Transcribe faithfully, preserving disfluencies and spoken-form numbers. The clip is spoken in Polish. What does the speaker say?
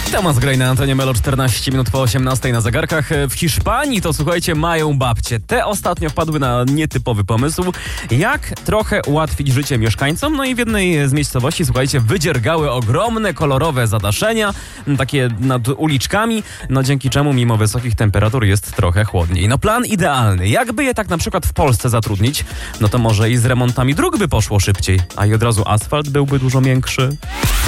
Tomasz Grey na antenie Melo, czternaście minut po osiemnastej na zegarkach. W Hiszpanii to, słuchajcie, mają babcie. Te ostatnio wpadły na nietypowy pomysł, jak trochę ułatwić życie mieszkańcom. No i w jednej z miejscowości, słuchajcie, wydziergały ogromne, kolorowe zadaszenia, takie nad uliczkami, no dzięki czemu mimo wysokich temperatur jest trochę chłodniej. No plan idealny. Jakby je tak na przykład w Polsce zatrudnić, no to może i z remontami dróg by poszło szybciej, a i od razu asfalt byłby dużo miększy.